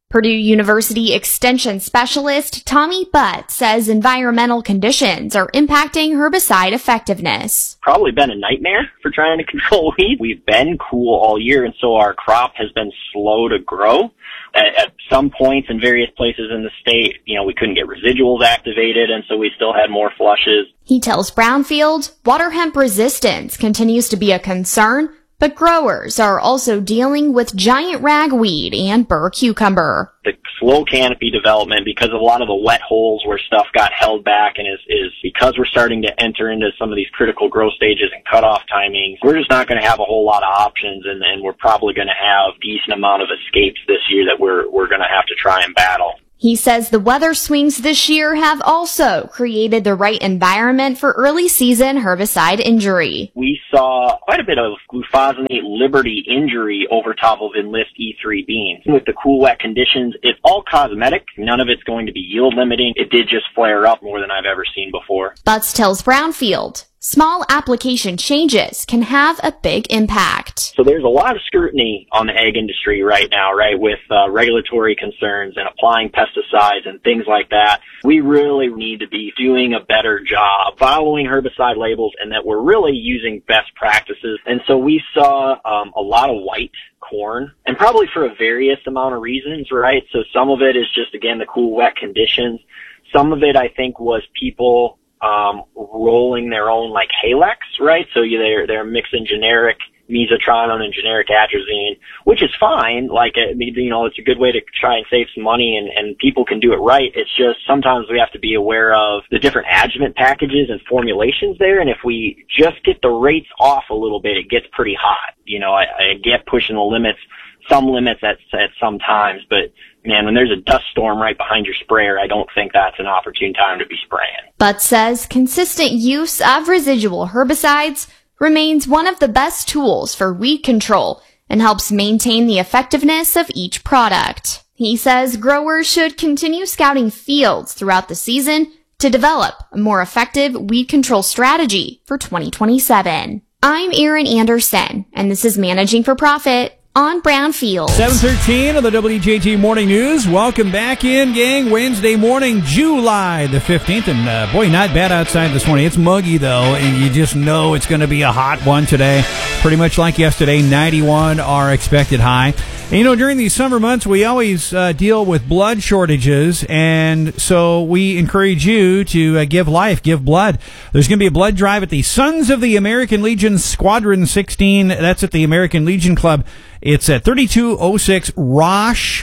Purdue University Extension Specialist Tommy Butt says environmental conditions are impacting herbicide effectiveness. Probably been a nightmare for trying to control weeds. We've been cool all year, and so our crop has been slow to grow. At, at some points in various places in the state, you know, we couldn't get residuals activated, and so we still had more flushes. He tells Brownfield water hemp resistance continues to be a concern, but growers are also dealing with giant ragweed and burr cucumber. The slow canopy development, because of a lot of the wet holes where stuff got held back, and is, is because we're starting to enter into some of these critical growth stages and cutoff timings, we're just not going to have a whole lot of options, and, and we're probably going to have a decent amount of escapes this year that we're, we're going to have to try and battle. He says the weather swings this year have also created the right environment for early season herbicide injury. We saw quite a bit of glufosinate Liberty injury over top of Enlist E three beans. With the cool, wet conditions, it's all cosmetic. None of it's going to be yield limiting. It did just flare up more than I've ever seen before. Butts tells Brownfield small application changes can have a big impact. So there's a lot of scrutiny on the ag industry right now, right, with uh, regulatory concerns and applying pesticides and things like that. We really need to be doing a better job following herbicide labels, and that we're really using best practices. And so we saw um, a lot of white corn, and probably for a various amount of reasons, right? So some of it is just, again, the cool, wet conditions. Some of it, I think, was people um rolling their own like Halex, right? So you, they're they're mixing generic mesotrione and generic atrazine, which is fine. Like, you know, it's a good way to try and save some money, and, and people can do it right. It's just sometimes we have to be aware of the different adjuvant packages and formulations there, and if we just get the rates off a little bit, it gets pretty hot. You know, I, I get pushing the limits, some limits at at some times, but man, when there's a dust storm right behind your sprayer, I don't think that's an opportune time to be spraying. But says consistent use of residual herbicides remains one of the best tools for weed control and helps maintain the effectiveness of each product. He says growers should continue scouting fields throughout the season to develop a more effective weed control strategy for twenty twenty-seven. I'm Erin Anderson, and this is Managing for Profit on Brownfield. seven thirteen of the W J G Morning News. Welcome back in, gang. Wednesday morning, July the fifteenth. And, uh, boy, not bad outside this morning. It's muggy, though, and you just know it's going to be a hot one today. Pretty much like yesterday, ninety-one our expected high. And, you know, during these summer months, we always uh, deal with blood shortages, and so we encourage you to uh, give life, give blood. There's going to be a blood drive at the Sons of the American Legion Squadron sixteen. That's at the American Legion Club. It's at thirty-two oh six Rosh,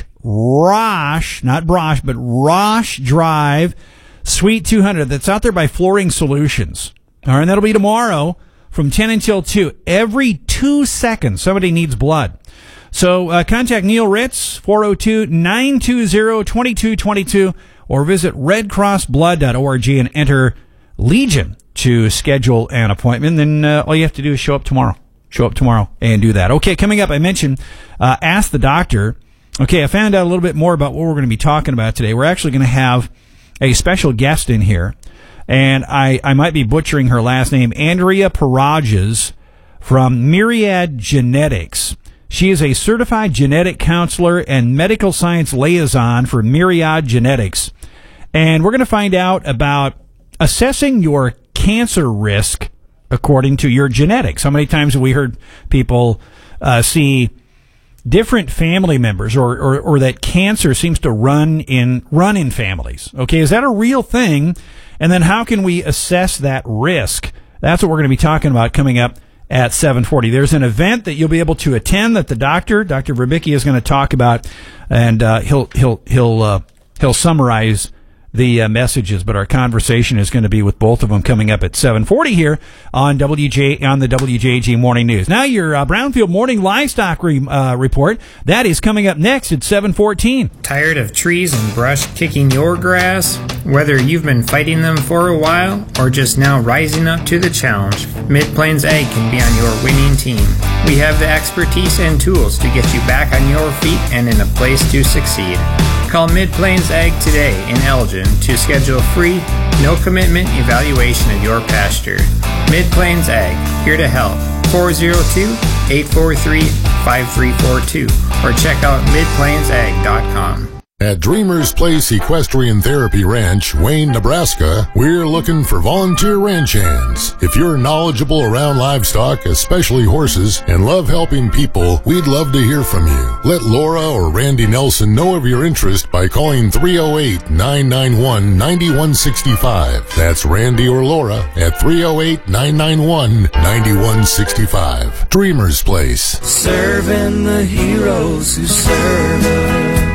Rosh, not Brosh, but Rosh Drive, Suite two hundred. That's out there by Flooring Solutions. All right, and that'll be tomorrow from ten until two. Every two seconds, somebody needs blood. So uh, contact Neil Ritz, four oh two, nine two zero, two two two two, or visit red cross blood dot org and enter Legion to schedule an appointment. Then uh, all you have to do is show up tomorrow. Show up tomorrow and do that. Okay, coming up, I mentioned uh, Ask the Doctor. Okay, I found out a little bit more about what we're going to be talking about today. We're actually going to have a special guest in here, and I, I might be butchering her last name, Andrea Parages from Myriad Genetics. She is a certified genetic counselor and medical science liaison for Myriad Genetics. And we're going to find out about assessing your cancer risk according to your genetics. How many times have we heard people uh, see different family members, or, or, or that cancer seems to run in run in families? Okay, is that a real thing? And then how can we assess that risk? That's what we're going to be talking about coming up at seven forty. There's an event that you'll be able to attend that the doctor, Doctor Verbicki, is going to talk about, and uh, he'll he'll he'll uh, he'll summarize the uh, messages, but our conversation is going to be with both of them coming up at seven forty here on W J on the W J G Morning News. Now your uh, Brownfield Morning Livestock re, uh, Report, that is coming up next at seven fourteen. Tired of trees and brush kicking your grass? Whether you've been fighting them for a while or just now rising up to the challenge, Mid-Plains Ag can be on your winning team. We have the expertise and tools to get you back on your feet and in a place to succeed. Call Mid-Plains Ag today in Elgin to schedule a free, no-commitment evaluation of your pasture. Mid-Plains Ag, here to help. four oh two, eight four three, five three four two or check out mid plains ag dot com. At Dreamer's Place Equestrian Therapy Ranch, Wayne, Nebraska, we're looking for volunteer ranch hands. If you're knowledgeable around livestock, especially horses, and love helping people, we'd love to hear from you. Let Laura or Randy Nelson know of your interest by calling three oh eight, nine nine one, nine one six five. That's Randy or Laura at three oh eight, nine nine one, nine one six five. Dreamer's Place. Serving the heroes who serve us.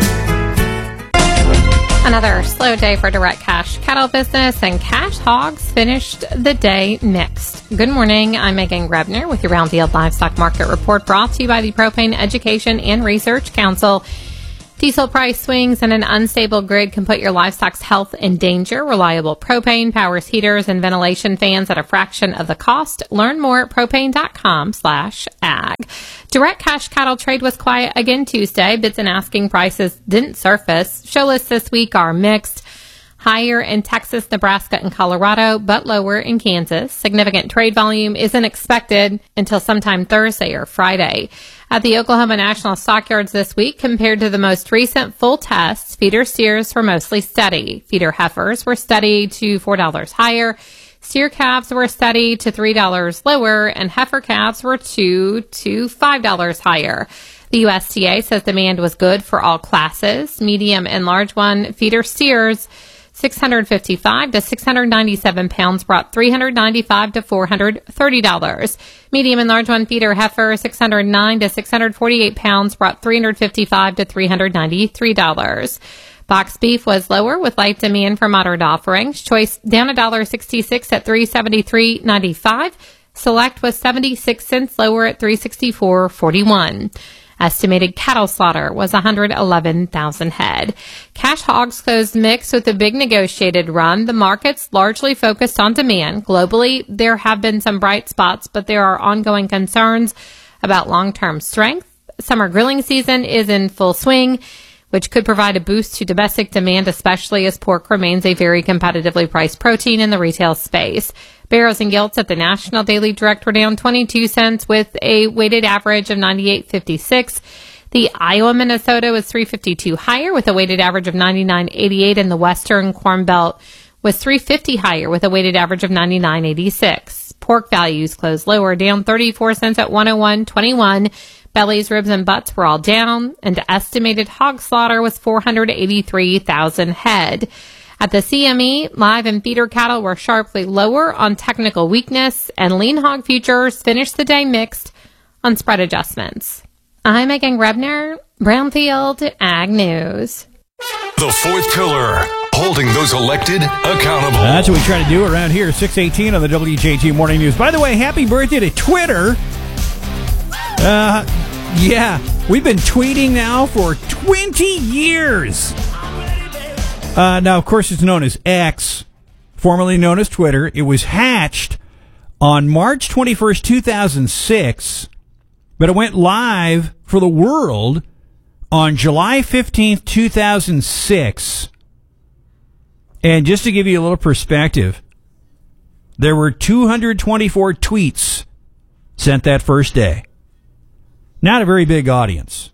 Another slow day for direct cash cattle business, and cash hogs finished the day mixed. Good morning. I'm Megan Grebner with your Brownfield Livestock Market Report, brought to you by the Propane Education and Research Council. Diesel price swings and an unstable grid can put your livestock's health in danger. Reliable propane powers heaters and ventilation fans at a fraction of the cost. Learn more at propane.com slash ag. Direct cash cattle trade was quiet again Tuesday. Bids and asking prices didn't surface. Show lists this week are mixed. Higher in Texas, Nebraska, and Colorado, but lower in Kansas. Significant trade volume isn't expected until sometime Thursday or Friday. At the Oklahoma National Stockyards this week, compared to the most recent full tests, feeder steers were mostly steady. Feeder heifers were steady to four dollars higher. Steer calves were steady to three dollars lower, and heifer calves were two to five dollars higher. The U S D A says demand was good for all classes. Medium and large one feeder steers, six hundred fifty-five to six hundred ninety-seven pounds, brought three hundred ninety-five to four hundred thirty dollars. Medium and large one feeder heifer, six hundred nine to six hundred forty-eight pounds, brought three hundred fifty-five to three hundred ninety-three dollars. Box beef was lower with light demand for moderate offerings. Choice down one dollar sixty-six at three seventy-three ninety-five. Select was seventy-six cents lower at three sixty-four forty-one. Estimated cattle slaughter was one hundred eleven thousand head. Cash hogs closed mixed with a big negotiated run. The market's largely focused on demand. Globally, there have been some bright spots, but there are ongoing concerns about long-term strength. Summer grilling season is in full swing, which could provide a boost to domestic demand, especially as pork remains a very competitively priced protein in the retail space. Barrows and gilts at the National Daily Direct were down twenty-two cents with a weighted average of ninety-eight fifty-six. The Iowa Minnesota was three fifty-two higher with a weighted average of ninety-nine eighty-eight, and the Western Corn Belt was three fifty higher with a weighted average of ninety-nine eighty-six. Pork values closed lower, down thirty-four cents at one oh one twenty-one. Bellies, ribs, and butts were all down, and the estimated hog slaughter was four hundred eighty-three thousand head. At the C M E, live and feeder cattle were sharply lower on technical weakness, and lean hog futures finished the day mixed on spread adjustments. I'm Megan Grebner, Brownfield Ag News. The fourth pillar, holding those elected accountable. That's what we try to do around here, six eighteen on the W J G Morning News. By the way, happy birthday to Twitter. Uh, yeah, we've been tweeting now for twenty years. Uh, now, of course, it's known as X, formerly known as Twitter. It was hatched on March twenty-first, two thousand six, but it went live for the world on July fifteenth, two thousand six. And just to give you a little perspective, there were two hundred twenty-four tweets sent that first day. Not a very big audience.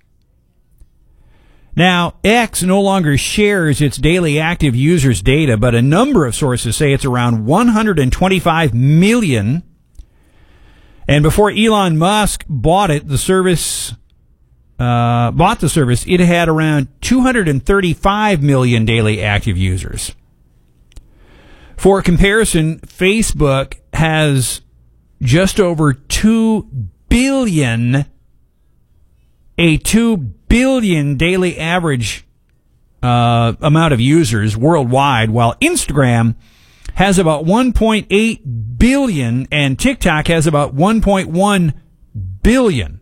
Now, X no longer shares its daily active users data, but a number of sources say it's around one hundred twenty-five million. And before Elon Musk bought it, the service uh, bought the service, it had around two hundred thirty-five million daily active users. For comparison, Facebook has just over two billion, a two billion daily average uh, amount of users worldwide, while Instagram has about one point eight billion and TikTok has about one point one billion.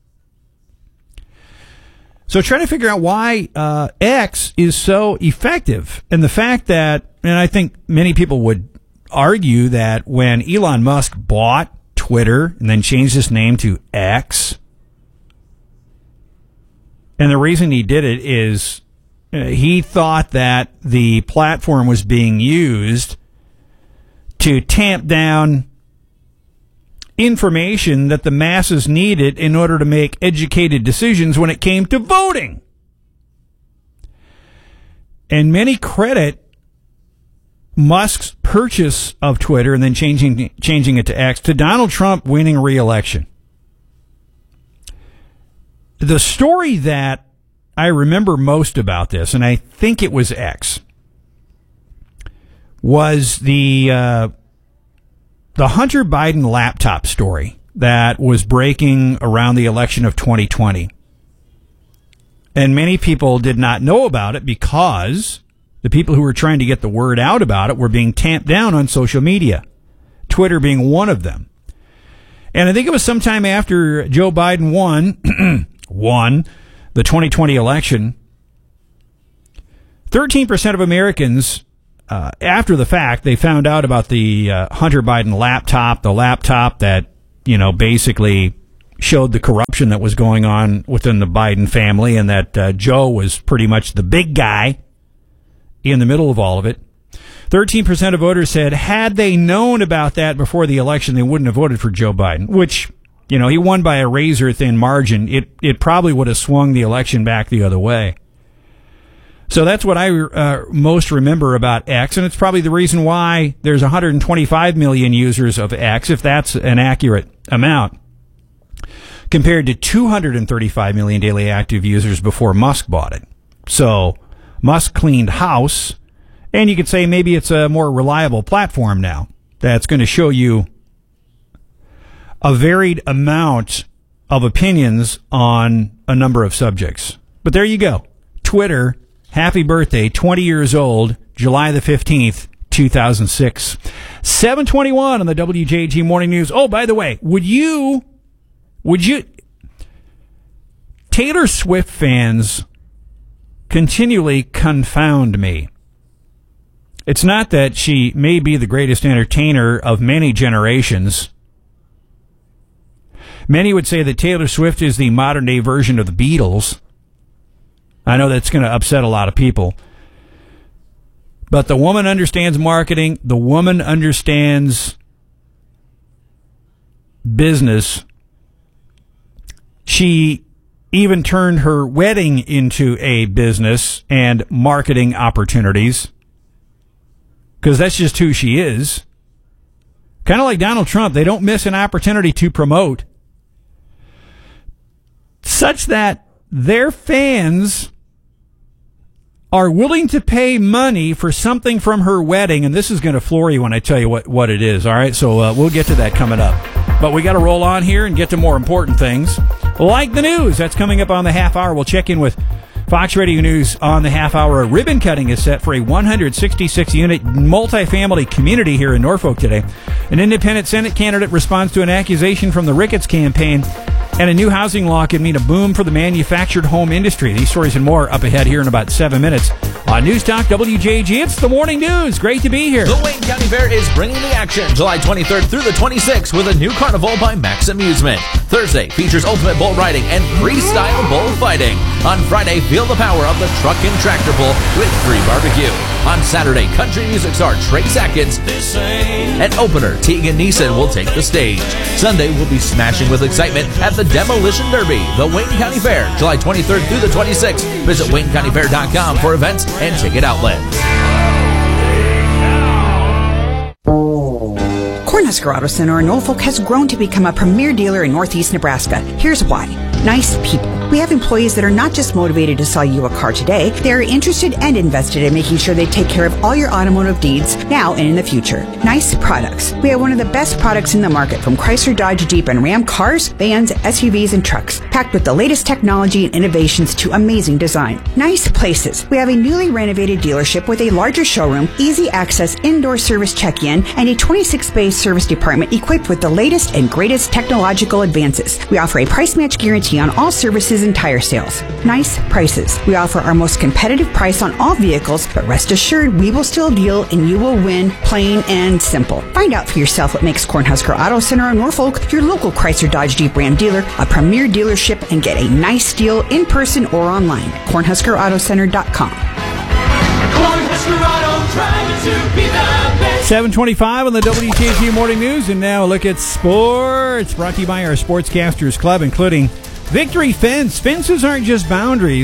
So trying to figure out why uh, X is so effective, and the fact that, and I think many people would argue that when Elon Musk bought Twitter and then changed his name to X, and the reason he did it is uh, he thought that the platform was being used to tamp down information that the masses needed in order to make educated decisions when it came to voting. And many credit Musk's purchase of Twitter and then changing changing it to X to Donald Trump winning re-election. The story that I remember most about this, and I think it was X, was the uh, the Hunter Biden laptop story that was breaking around the election of twenty twenty. And many people did not know about it because the people who were trying to get the word out about it were being tamped down on social media, Twitter being one of them. And I think it was sometime after Joe Biden won, won the twenty twenty election, thirteen percent of Americans, uh, after the fact, they found out about the uh, Hunter Biden laptop, the laptop that, you know, basically showed the corruption that was going on within the Biden family, and that uh, Joe was pretty much the big guy in the middle of all of it. thirteen percent of voters said had they known about that before the election, they wouldn't have voted for Joe Biden, which, you know, he won by a razor-thin margin. It it probably would have swung the election back the other way. So that's what I uh, most remember about X, and it's probably the reason why there's one hundred twenty-five million users of X, if that's an accurate amount, compared to two hundred thirty-five million daily active users before Musk bought it. So Musk cleaned house, and you could say maybe it's a more reliable platform now that's going to show you a varied amount of opinions on a number of subjects. But there you go. Twitter, happy birthday, twenty years old, July the fifteenth, two thousand six. seven twenty-one on the W J G Morning News. Oh, by the way, would you, would you, Taylor Swift fans continually confound me. It's not that she may be the greatest entertainer of many generations. Many would say that Taylor Swift is the modern-day version of the Beatles. I know that's going to upset a lot of people. But the woman understands marketing. The woman understands business. She even turned her wedding into a business and marketing opportunities, because that's just who she is. Kind of like Donald Trump. They don't miss an opportunity to promote, such that their fans are willing to pay money for something from her wedding. And this is going to floor you when I tell you what, what it is. All right, so uh, we'll get to that coming up. But we got to roll on here and get to more important things, like the news. That's coming up on the half hour. We'll check in with Fox Radio News on the half hour. A ribbon cutting is set for a one hundred sixty-six unit multifamily community here in Norfolk today. An independent Senate candidate responds to an accusation from the Ricketts campaign, and a new housing law could mean a boom for the manufactured home industry. These stories and more up ahead here in about seven minutes on News Talk W J G. It's the morning news. Great to be here. The Wayne County Fair is bringing the action July twenty-third through the twenty-sixth with a new carnival by Max Amusement. Thursday features ultimate bull riding and freestyle bullfighting. On Friday, feel the power of the truck and tractor pull with free barbecue. On Saturday, country music star Trace Atkins and opener Tegan Neeson will take the stage. Sunday, we'll be smashing with excitement at the Demolition Derby. The Wayne County Fair, July twenty-third through the twenty-sixth. Visit wayne county fair dot com for events and ticket outlets. Cornhusker Auto Center in Norfolk has grown to become a premier dealer in Northeast Nebraska. Here's why. Nice people. We have employees that are not just motivated to sell you a car today, they are interested and invested in making sure they take care of all your automotive needs now and in the future. Nice products. We have one of the best products in the market, from Chrysler, Dodge, Jeep, and Ram cars, vans, S U Vs, and trucks, packed with the latest technology and innovations to amazing design. Nice places. We have a newly renovated dealership with a larger showroom, easy access indoor service check-in, and a twenty-six bay service department equipped with the latest and greatest technological advances. We offer a price match guarantee on all services and tire sales. Nice prices. We offer our most competitive price on all vehicles, but rest assured we will still deal and you will win, plain and simple. Find out for yourself what makes Cornhusker Auto Center in Norfolk your local Chrysler Dodge Jeep Ram dealer, a premier dealership, and get a nice deal in person or online. cornhusker auto center dot com. Cornhusker Auto, driving to be the best. seven twenty-five on the W J G Morning News, and now a look at sports, brought to you by our Sportscasters Club, including Victory Fence. Fences aren't just boundaries,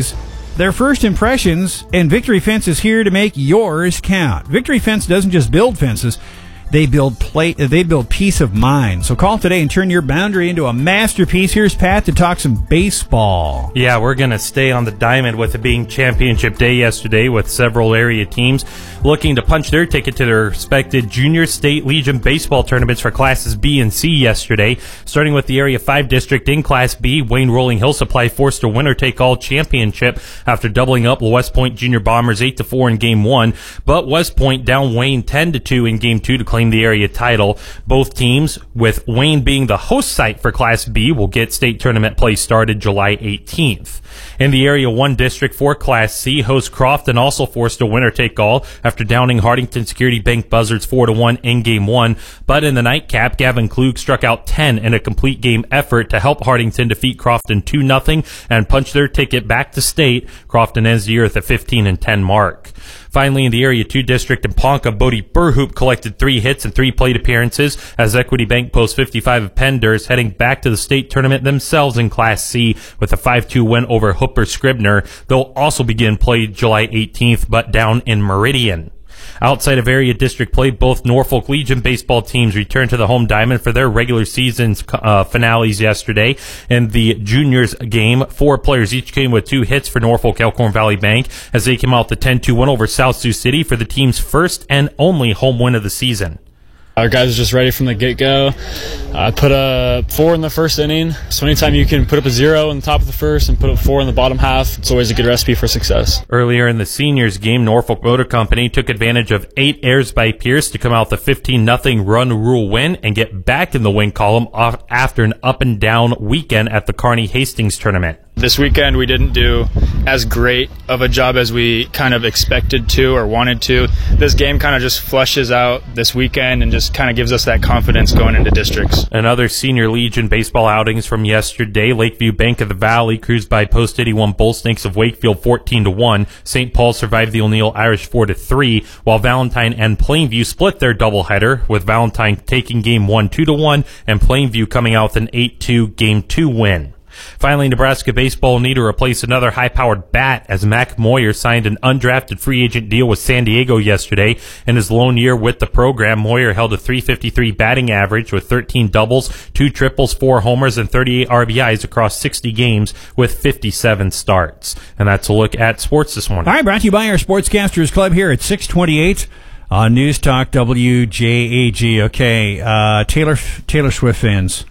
their first impressions, and Victory Fence is here to make yours count. Victory Fence doesn't just build fences. They build play, they build peace of mind. So call today and turn your boundary into a masterpiece. Here's Pat to talk some baseball. Yeah, we're going to stay on the diamond with it being championship day yesterday, with several area teams looking to punch their ticket to their respected Junior State Legion baseball tournaments for classes B and C yesterday. Starting with the Area five district in Class B, Wayne Rolling Hill Supply forced a winner-take-all championship after doubling up West Point Junior Bombers eight to four in Game one, but West Point down Wayne ten to two in Game two to claim the area title. Both teams, with Wayne being the host site for Class B, will get state tournament play started July eighteenth. In the Area one district for Class C, host Crofton also forced a winner-take-all after downing Hardington Security Bank Buzzards four to one in Game one. But in the nightcap, Gavin Klug struck out ten in a complete game effort to help Hardington defeat Crofton two nothing and punch their ticket back to state. Crofton ends the year at the fifteen and ten mark. Finally, in the Area two district in Ponca, Bodie Burhoop collected three hits and three plate appearances as Equity Bank posts fifty-five of Penders, heading back to the state tournament themselves in Class C with a five two win over Hooper Scribner. They'll also begin play July eighteenth, but down in Meridian. Outside of area district play, both Norfolk Legion baseball teams returned to the home diamond for their regular season uh, finales yesterday. In the juniors game, four players each came with two hits for Norfolk Elkhorn Valley Bank as they came out the ten two win over South Sioux City for the team's first and only home win of the season. Our guys are just ready from the get-go. I put a four in the first inning, so anytime you can put up a zero in the top of the first and put up four in the bottom half, it's always a good recipe for success. Earlier in the seniors game, Norfolk Motor Company took advantage of eight errors by Pierce to come out the fifteen nothing run rule win and get back in the win column after an up-and-down weekend at the Kearney Hastings tournament. This weekend we didn't do as great of a job as we kind of expected to or wanted to. This game kind of just flushes out this weekend and just kind of gives us that confidence going into districts. And other Senior Legion baseball outings from yesterday, Lakeview Bank of the Valley cruised by Post eighty-one Bull Snakes of Wakefield fourteen to one. Saint Paul survived the O'Neill Irish four to three, while Valentine and Plainview split their doubleheader, with Valentine taking game one two to one and Plainview coming out with an eight two game two win. Finally, Nebraska baseball will need to replace another high-powered bat as Mac Moyer signed an undrafted free agent deal with San Diego yesterday. In his lone year with the program, Moyer held a three fifty-three batting average with thirteen doubles, two triples, four homers, and thirty-eight R B Is across sixty games with fifty-seven starts. And that's a look at sports this morning. All right, brought to you by our Sportscasters Club here at six twenty-eight on News Talk W J A G. Okay, uh, Taylor Taylor Swift fans.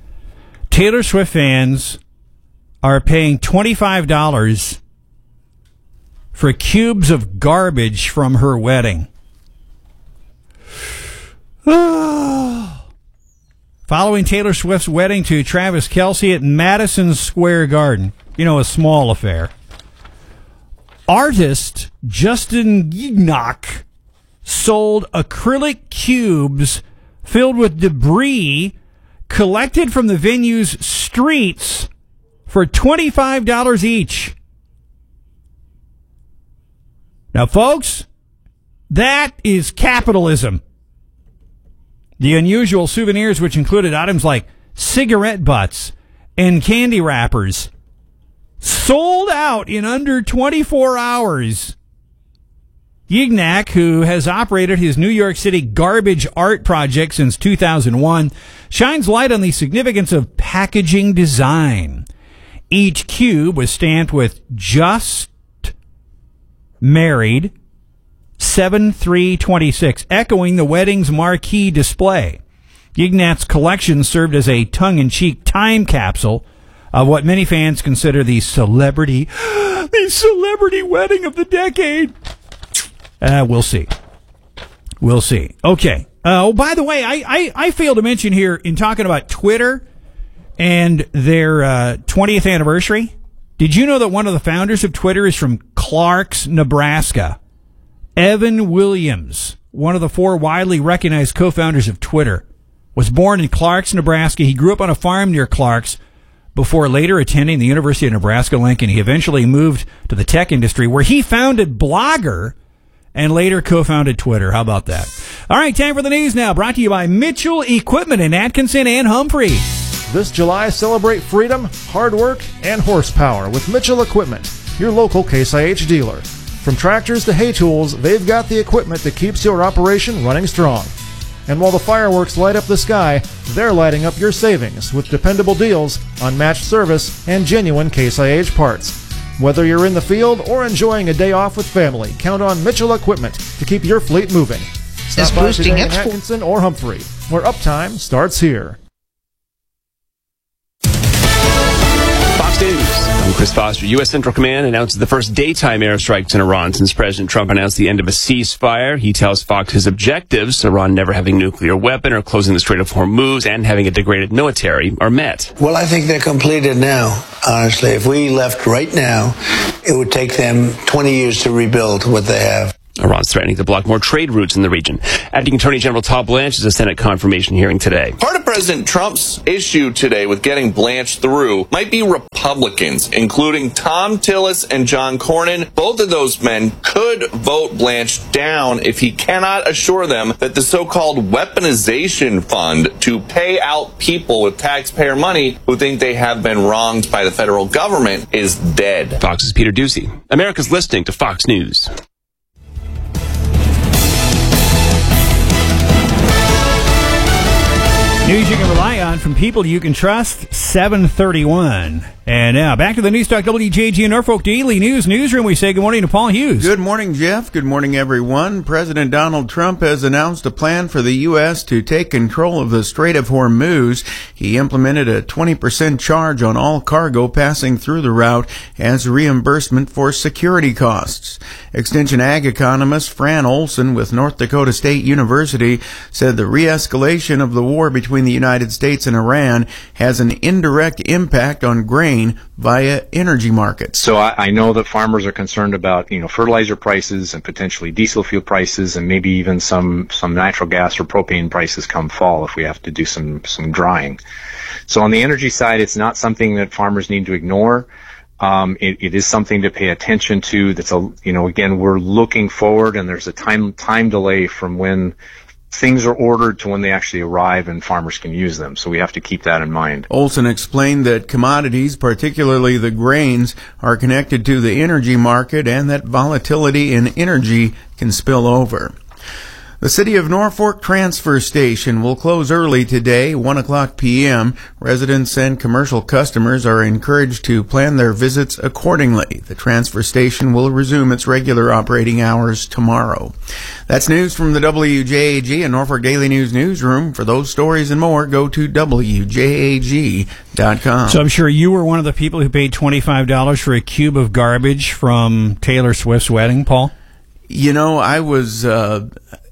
Taylor Swift fans are paying twenty-five dollars for cubes of garbage from her wedding. Following Taylor Swift's wedding to Travis Kelce at Madison Square Garden, you know, a small affair, artist Justin Gignac sold acrylic cubes filled with debris collected from the venue's streets for twenty-five dollars each. Now, folks, that is capitalism. The unusual souvenirs, which included items like cigarette butts and candy wrappers, sold out in under twenty-four hours. Gignac, who has operated his New York City garbage art project since two thousand one, shines light on the significance of packaging design. Each cube was stamped with "Just Married seven three twenty-six, echoing the wedding's marquee display. Gignac's collection served as a tongue-in-cheek time capsule of what many fans consider the celebrity, the celebrity wedding of the decade. Uh, we'll see. We'll see. Okay. Uh, oh, by the way, I, I, I failed to mention here in talking about Twitter and their uh, twentieth anniversary. Did you know that one of the founders of Twitter is from Clarks, Nebraska? Evan Williams, one of the four widely recognized co-founders of Twitter, was born in Clarks, Nebraska. He grew up on a farm near Clarks before later attending the University of Nebraska-Lincoln. He eventually moved to the tech industry, where he founded Blogger and later co-founded Twitter. How about that? All right, time for the news now. Brought to you by Mitchell Equipment in Atkinson and Humphrey. This July, celebrate freedom, hard work, and horsepower with Mitchell Equipment. your local Case I H dealer. From tractors to hay tools, they've got the equipment that keeps your operation running strong. And while the fireworks light up the sky, they're lighting up your savings with dependable deals, unmatched service, and genuine Case I H parts. Whether you're in the field or enjoying a day off with family, count on Mitchell Equipment to keep your fleet moving. Stop by today in Atkinson or Humphrey, where uptime starts here. Fox News. I'm Chris Foster. U S. Central Command announces the first daytime airstrikes in Iran since President Trump announced the end of a ceasefire. He tells Fox his objectives, Iran never having a nuclear weapon or closing the Strait of Hormuz and having a degraded military, are met. Well, I think they're completed now, honestly. If we left right now, it would take them twenty years to rebuild what they have. Iran's threatening to block more trade routes in the region. Acting Attorney General Todd Blanche is a Senate confirmation hearing today. Part of President Trump's issue today with getting Blanche through might be Republicans, including Tom Tillis and John Cornyn. Both of those men could vote Blanche down if he cannot assure them that the so-called weaponization fund to pay out people with taxpayer money who think they have been wronged by the federal government is dead. Fox's Peter Ducey. America's listening to Fox News. News you can rely on from people you can trust, seven thirty-one. And now, back to the Newstalk W J G Norfolk Daily News Newsroom. We say good morning to Paul Hughes. Good morning, Jeff. Good morning, everyone. President Donald Trump has announced a plan for the U S to take control of the Strait of Hormuz. He implemented a twenty percent charge on all cargo passing through the route as reimbursement for security costs. Extension Ag economist Fran Olson with North Dakota State University said the re-escalation of the war between the United States and Iran has an indirect impact on grain via energy markets. So I, I know that farmers are concerned about, you know, fertilizer prices and potentially diesel fuel prices and maybe even some, some natural gas or propane prices come fall if we have to do some, some drying. So on the energy side, it's not something that farmers need to ignore. Um, it, it is something to pay attention to. That's a, you know, again, we're looking forward and there's a time, time delay from when things are ordered to when they actually arrive and farmers can use them. So we have to keep that in mind. Olson explained that commodities, particularly the grains, are connected to the energy market and that volatility in energy can spill over. The City of Norfolk Transfer Station will close early today, one o'clock p.m. Residents and commercial customers are encouraged to plan their visits accordingly. The transfer station will resume its regular operating hours tomorrow. That's news from the W J A G and Norfolk Daily News Newsroom. For those stories and more, go to W J A G dot com. So I'm sure you were one of the people who paid twenty-five dollars for a cube of garbage from Taylor Swift's wedding, Paul? You know, I was... Uh,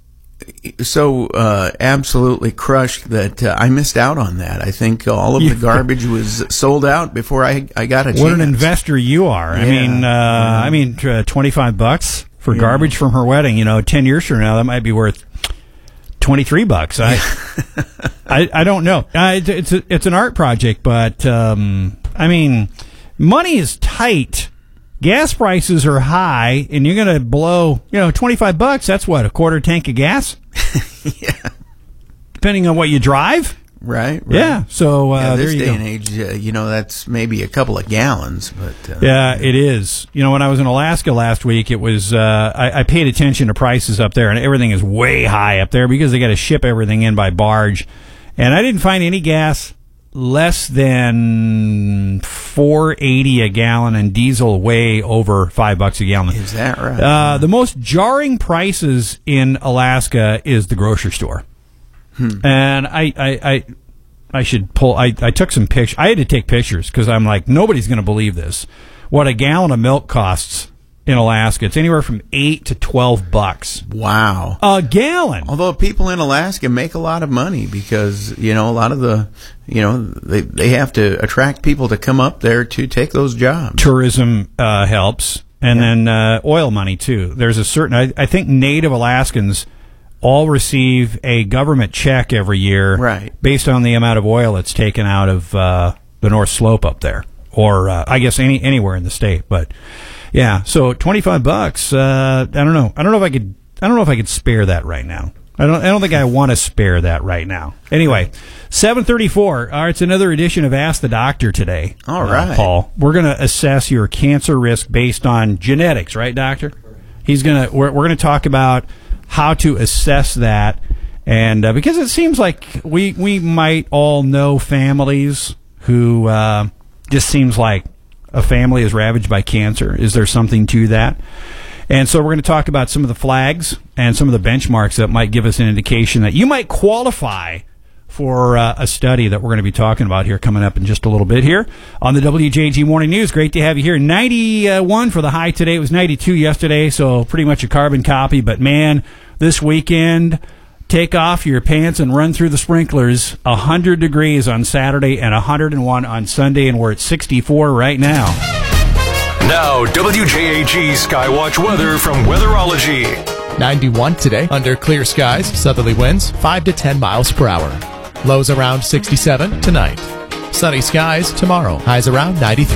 so uh, absolutely crushed that uh, I missed out on that. I think all of the garbage was sold out before I I got a chance. What an investor you are! Yeah. I mean, uh, yeah. I mean, uh, twenty-five bucks for yeah. garbage from her wedding. You know, ten years from now, that might be worth twenty-three bucks. I, I, I don't know. Uh, it, it's a, it's an art project, but um, I mean, money is tight. Gas prices are high, and you're going to blow, you know, twenty-five bucks. That's what, a quarter tank of gas? Yeah. Depending on what you drive? Right. right. Yeah. So, uh, yeah, this there you day go. and age, uh, you know, that's maybe a couple of gallons. But uh, yeah, it is. You know, when I was in Alaska last week, it was, uh, I, I paid attention to prices up there, and everything is way high up there because they got to ship everything in by barge. And I didn't find any gas less than four eighty a gallon, and diesel way over five bucks a gallon. Is that right? Uh, the most jarring prices in Alaska is the grocery store. Hmm. And I, I, I, I should pull, I, I took some pictures. I had to take pictures because I'm like, nobody's going to believe this. What a gallon of milk costs in Alaska. It's anywhere from eight to twelve bucks. Wow. A gallon. Although people in Alaska make a lot of money because, you know, a lot of the, you know, they, they have to attract people to come up there to take those jobs. Tourism uh, helps. And yeah. then uh, oil money, too. There's a certain, I, I think native Alaskans all receive a government check every year, right, based on the amount of oil that's taken out of uh, the North Slope up there, or uh, I guess any anywhere in the state. But yeah, so twenty-five bucks. Uh, I don't know. I don't know if I could. I don't know if I could spare that right now. I don't I don't think I want to spare that right now. Anyway, seven thirty-four. All right, it's another edition of Ask the Doctor today. All uh, right. Paul. We're going to assess your cancer risk based on genetics, right, Doctor? He's going to we're, we're going to talk about how to assess that, and uh, because it seems like we we might all know families who uh, just seems like a family is ravaged by cancer. Is there something to that? And so we're going to talk about some of the flags and some of the benchmarks that might give us an indication that you might qualify for uh, a study that we're going to be talking about here coming up in just a little bit here on the W J G Morning News. Great to have you here. ninety-one for the high today. It was ninety-two yesterday, so pretty much a carbon copy. But, man, this weekend, take off your pants and run through the sprinklers. one hundred degrees on Saturday and one hundred one on Sunday, and we're at sixty-four right now. Now, W J A G Skywatch weather from Weatherology. ninety-one today, under clear skies, southerly winds five to ten miles per hour. Lows around sixty-seven tonight. Sunny skies tomorrow, highs around ninety-three.